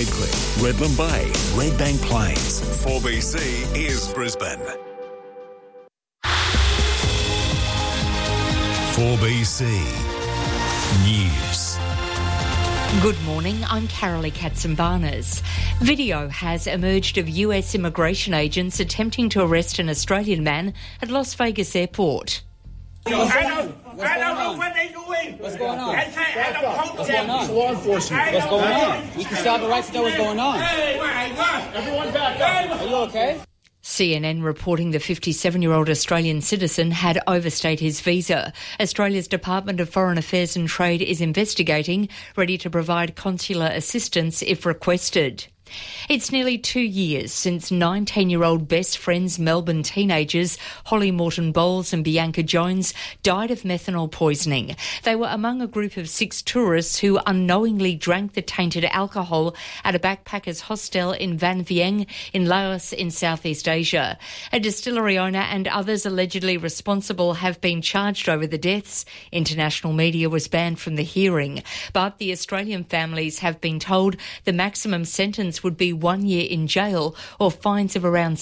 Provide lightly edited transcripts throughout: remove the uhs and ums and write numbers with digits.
Redcliffe, Redland Bay, Redbank Plains. 4BC is Brisbane. 4BC News. Good morning, I'm Carolee Katsimbarnas. Video has emerged of US immigration agents attempting to arrest an Australian man at Las Vegas Airport. I don't know what they're doing. What's going on? I don't talk to them. What's law enforcement? What's going on? You can stop it right to know what's going on. Everyone back up. Are you okay? CNN reporting the 57-year-old Australian citizen had overstayed his visa. Australia's Department of Foreign Affairs and Trade is investigating, ready to provide consular assistance if requested. It's nearly 2 years since 19-year-old best friends Melbourne teenagers Holly Morton Bowles and Bianca Jones died of methanol poisoning. They were among a group of 6 tourists who unknowingly drank the tainted alcohol at a backpackers hostel in Van Vieng in Laos in Southeast Asia. A distillery owner and others allegedly responsible have been charged over the deaths. International media was banned from the hearing, but the Australian families have been told the maximum sentence would be 1 year in jail or fines of around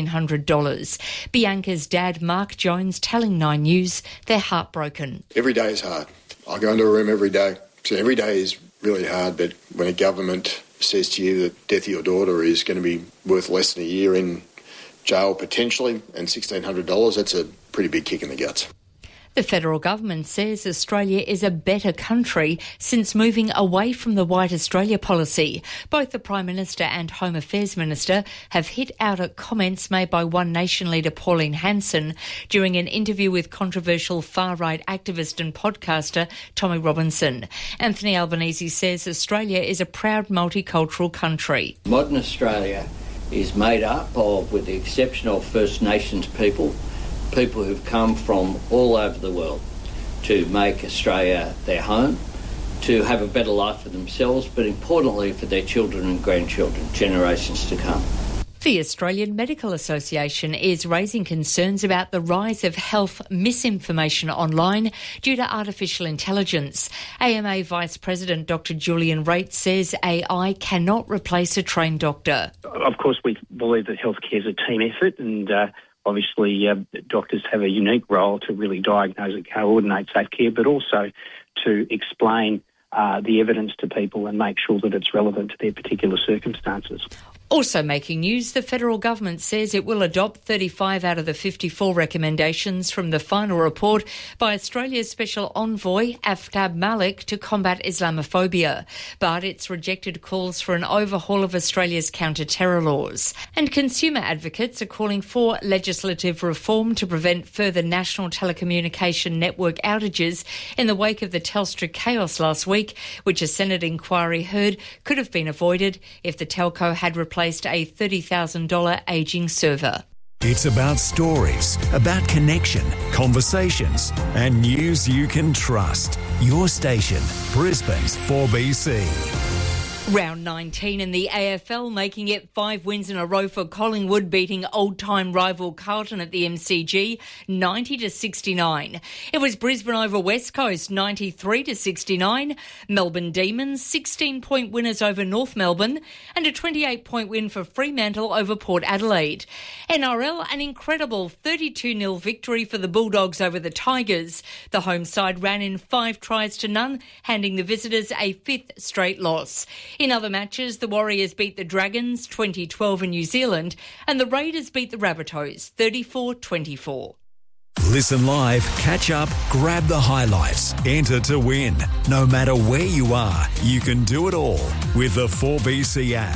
$1,600. Bianca's dad, Mark Jones, telling 9 News they're heartbroken. Every day is hard. I go into a room every day. So every day is really hard, but when a government says to you that the death of your daughter is going to be worth less than a year in jail potentially and $1,600, that's a pretty big kick in the guts. The federal government says Australia is a better country since moving away from the White Australia policy. Both the Prime Minister and Home Affairs Minister have hit out at comments made by One Nation leader Pauline Hanson during an interview with controversial far-right activist and podcaster Tommy Robinson. Anthony Albanese says Australia is a proud multicultural country. Modern Australia is made up of, with the exception of First Nations people who've come from all over the world to make Australia their home, to have a better life for themselves, but importantly for their children and grandchildren, generations to come. The Australian Medical Association is raising concerns about the rise of health misinformation online due to artificial intelligence. AMA Vice President Dr Julian Raitt says AI cannot replace a trained doctor. Of course, we believe that healthcare is a team effort, and obviously, doctors have a unique role to really diagnose and coordinate safe care, but also to explain the evidence to people and make sure that it's relevant to their particular circumstances. Also making news, the federal government says it will adopt 35 out of the 54 recommendations from the final report by Australia's Special Envoy Aftab Malik to combat Islamophobia. But it's rejected calls for an overhaul of Australia's counter-terror laws. And consumer advocates are calling for legislative reform to prevent further national telecommunication network outages in the wake of the Telstra chaos last week, which a Senate inquiry heard could have been avoided if the telco had replaced a $30,000 ageing server. It's about stories, about connection, conversations, and news you can trust. Your station, Brisbane's 4BC. Round 19 in the AFL, making it 5 wins in a row for Collingwood, beating old-time rival Carlton at the MCG 90-69. It was Brisbane over West Coast 93-69, Melbourne Demons 16-point winners over North Melbourne, and a 28-point win for Fremantle over Port Adelaide. NRL, an incredible 32-0 victory for the Bulldogs over the Tigers. The home side ran in 5 tries to none, handing the visitors a 5th straight loss. In other matches, the Warriors beat the Dragons 2012 in New Zealand, and the Raiders beat the Rabbitohs 34-24. Listen live, catch up, grab the highlights, enter to win. No matter where you are, you can do it all with the 4BC app.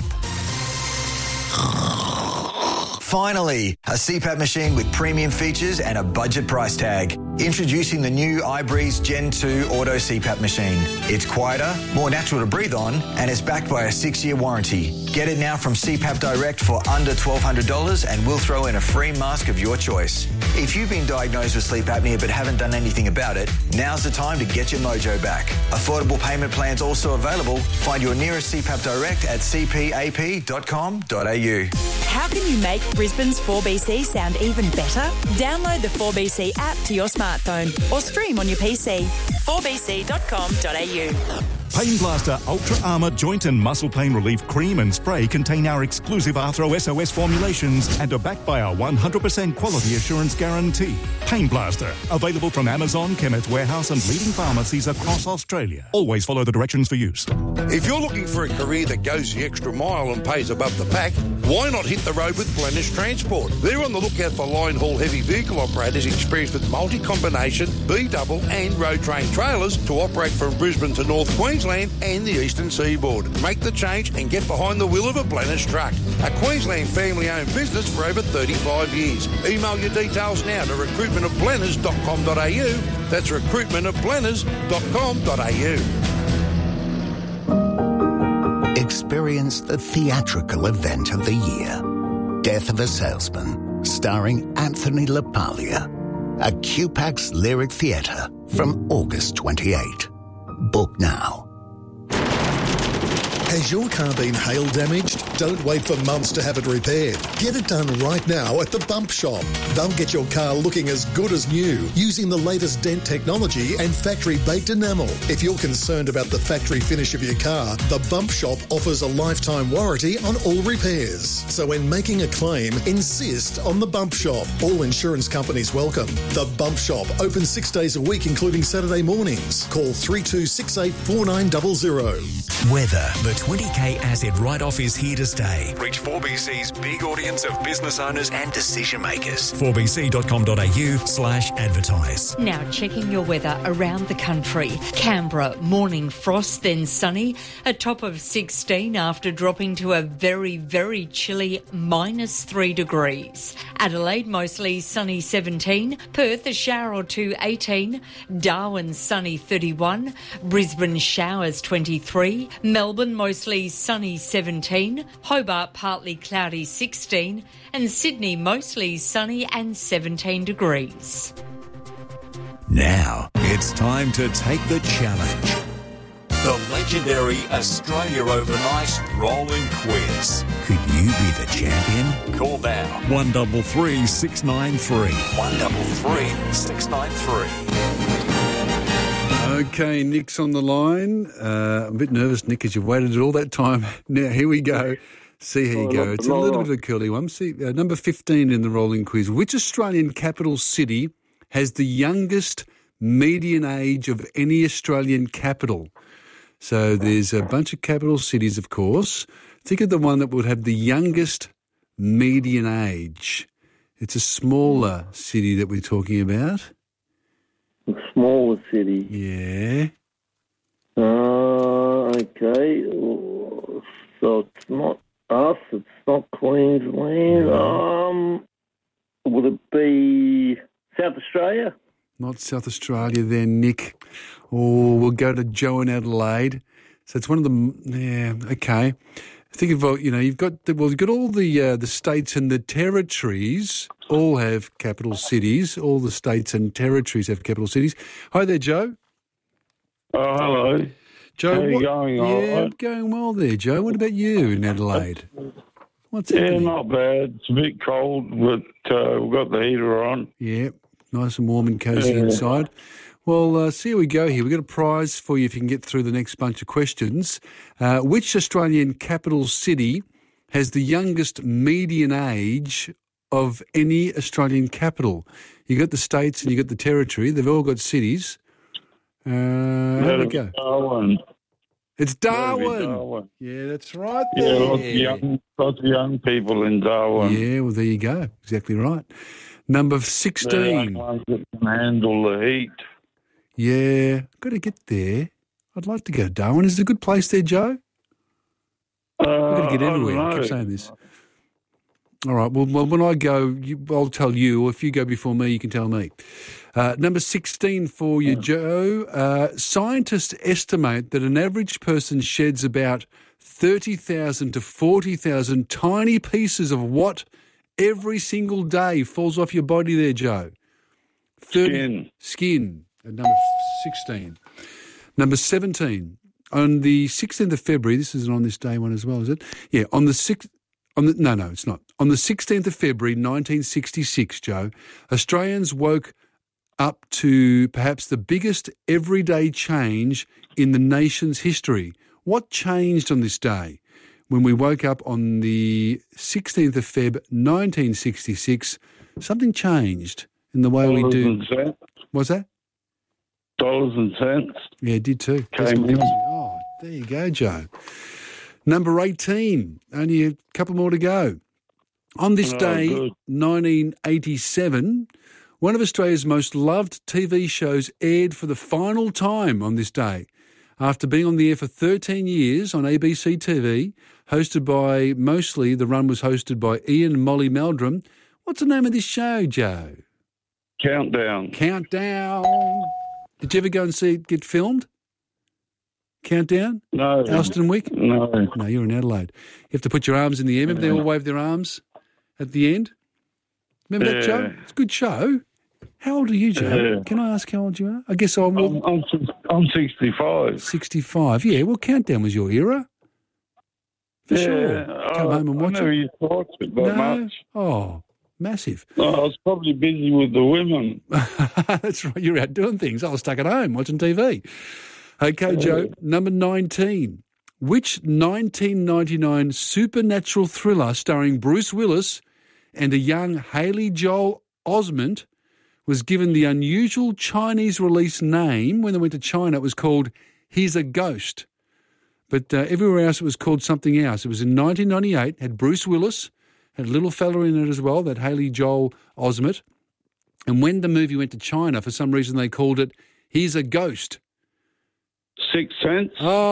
Finally, a CPAP machine with premium features and a budget price tag. Introducing the new iBreeze Gen 2 Auto CPAP machine. It's quieter, more natural to breathe on, and it's backed by a 6-year warranty. Get it now from CPAP Direct for under $1,200 and we'll throw in a free mask of your choice. If you've been diagnosed with sleep apnea but haven't done anything about it, now's the time to get your mojo back. Affordable payment plans also available. Find your nearest CPAP Direct at cpap.com.au. How can you make Brisbane's 4BC sound even better? Download the 4BC app to your smartphone or stream on your PC. 4bc.com.au. Pain Blaster Ultra Armour Joint and Muscle Pain Relief Cream and Spray contain our exclusive Arthro SOS formulations and are backed by our 100% quality assurance guarantee. Pain Blaster, available from Amazon, Chemist Warehouse and leading pharmacies across Australia. Always follow the directions for use. If you're looking for a career that goes the extra mile and pays above the pack, why not hit the road with Blennish Transport? They're on the lookout for line haul heavy vehicle operators experienced with multi-combination, B-double and road train trailers to operate from Brisbane to North Queensland and the eastern seaboard. Make the change and get behind the wheel of a Blennish truck. A Queensland family-owned business for over 35 years. Email your details now to recruitmentofblenners.com.au. That's recruitmentofblenners.com.au. Experience the theatrical event of the year, Death of a Salesman, starring Anthony LaPaglia, at QPAX Lyric Theatre from August 28. Book now. Has your car been hail damaged? Don't wait for months to have it repaired. Get it done right now at the Bump Shop. They'll get your car looking as good as new using the latest dent technology and factory-baked enamel. If you're concerned about the factory finish of your car, the Bump Shop offers a lifetime warranty on all repairs. So when making a claim, insist on the Bump Shop. All insurance companies welcome. The Bump Shop, open 6 days a week, including Saturday mornings. Call 3268 4900. Weather. The 20k asset write-off is here to stay. Reach 4BC's big audience of business owners and decision makers. 4bc.com.au/advertise. Now checking your weather around the country. Canberra, morning frost, then sunny. A top of 16 after dropping to a very, very chilly -3 degrees. Adelaide, mostly sunny 17. Perth, a shower or two 18. Darwin, sunny 31. Brisbane, showers 23. Melbourne, mostly sunny 17. Hobart, partly cloudy 16. And Sydney, mostly sunny and 17 degrees. Now it's time to take the challenge. The legendary Australia Overnight Rolling Quiz. Could you be the champion? Call now 133 693. 133 693. Okay, Nick's on the line. I'm a bit nervous, Nick, as you've waited all that time. Now, here we go. See how you go. It's a little bit of a curly one. See, number 15 in the rolling quiz. Which Australian capital city has the youngest median age of any Australian capital? So there's a bunch of capital cities, of course. Think of the one that would have the youngest median age. It's a smaller city that we're talking about. A smaller city. Yeah. Okay. So it's not us. It's not Queensland. Would it be South Australia? Not South Australia then, Nick. Oh, we'll go to Joe in Adelaide. So it's one of the... Yeah, okay. Think of, you've got all the states and the territories all have capital cities. All the states and territories have capital cities. Hi there, Joe. Oh, hello. Joe, how are you going? Yeah, I'm going well there, Joe. What about you in Adelaide? What's happening? Yeah, not bad. It's a bit cold, but we've got the heater on. Yeah, nice and warm and cosy inside. Well, see how we go here. We've got a prize for you if you can get through the next bunch of questions. Which Australian capital city has the youngest median age of any Australian capital? You got the states and you got the territory. They've all got cities. There we go. Darwin. It's Darwin. Yeah, that's right. Yeah, lots of young people in Darwin. Yeah, well, there you go. Exactly right. Number 16. The young ones that can handle the heat. Yeah, got to get there. I'd like to go to Darwin. Is it a good place there, Joe? I've got to get everywhere. I keep saying this. All right. Well, when I go, I'll tell you. Or if you go before me, you can tell me. Number 16 for you, Joe. Scientists estimate that an average person sheds about 30,000 to 40,000 tiny pieces of what every single day falls off your body there, Joe? Skin. At number 16. Number 17. On the 16th of February, this isn't on this day one as well, is it? Yeah, on the 6th... No, it's not. On the 16th of February, 1966, Joe, Australians woke up to perhaps the biggest everyday change in the nation's history. What changed on this day? When we woke up on the 16th of Feb, 1966, something changed in the way we do. What's that? Dollars and cents. Yeah, it did too. Oh, there you go, Joe. Number 18. Only a couple more to go. On this day, 1987, one of Australia's most loved TV shows aired for the final time on this day. After being on the air for 13 years on ABC TV, the run was hosted by Ian and Molly Meldrum. What's the name of this show, Joe? Countdown. Did you ever go and see it get filmed? Countdown? No. Alston Wick? No. No, you're in Adelaide. You have to put your arms in the air. Remember they all wave their arms at the end? Remember that, Joe? It's a good show. How old are you, Joe? Yeah. Can I ask how old you are? I guess I'm 65. 65. Yeah, well, Countdown was your era. For sure. Come home and watch I never used to watch it much. Oh, massive. I was probably busy with the women. That's right. You're out doing things. I was stuck at home watching TV. Okay, Joe, number 19. Which 1999 supernatural thriller starring Bruce Willis and a young Haley Joel Osment was given the unusual Chinese release name? When they went to China, it was called He's a Ghost. But everywhere else it was called something else. It was in 1998, had Bruce Willis, had a little fella in it as well, that Haley Joel Osment. And when the movie went to China, for some reason they called it He's a Ghost. Sixth Sense.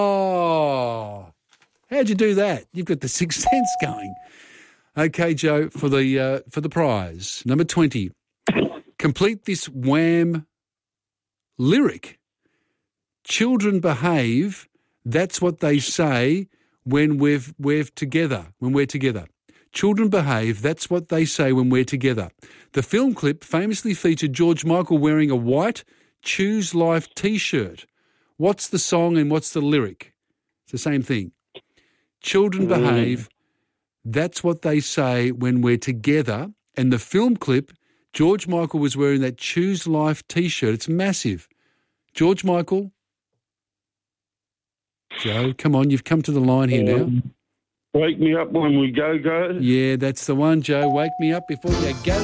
Oh, how'd you do that? You've got the Sixth Sense going. Okay, Joe, for the prize, number 20. Complete this Wham lyric. Children behave. That's what they say when we're together. When we're together. Children behave. That's what they say when we're together. The film clip famously featured George Michael wearing a white Choose Life T-shirt. What's the song and what's the lyric? It's the same thing. Children behave. That's what they say when we're together. And the film clip, George Michael was wearing that Choose Life T-shirt. It's massive. George Michael. Joe, come on. You've come to the line here now. Wake me up when we go. Yeah, that's the one, Joe. Wake me up before you go.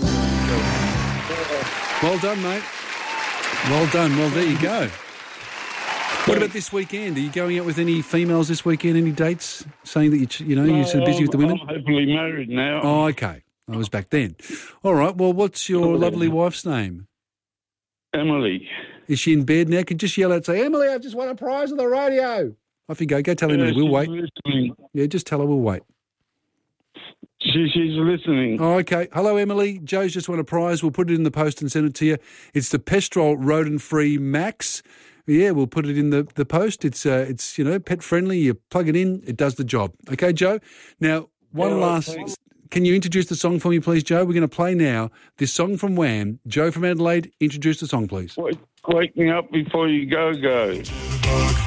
Well done, mate. Well done. Well, there you go. What about this weekend? Are you going out with any females this weekend? Any dates? Saying that you're so busy with the women? I'm happily married now. Oh, okay. I was back then. All right. Well, what's your lovely wife's name? Emily. Is she in bed now? Can you just yell out and say, Emily, I've just won a prize on the radio. Off you go. Go tell Emily. We'll wait. Listening. Yeah, just tell her we'll wait. She's listening. Oh, okay. Hello, Emily. Joe's just won a prize. We'll put it in the post and send it to you. It's the Pestrol rodent-free Max. Yeah, we'll put it in the post. It's pet friendly. You plug it in, it does the job. Okay, Joe. Now, one last. Can you introduce the song for me, please, Joe? We're going to play now this song from Wham. Joe from Adelaide, introduce the song, please. Wake me up before you go.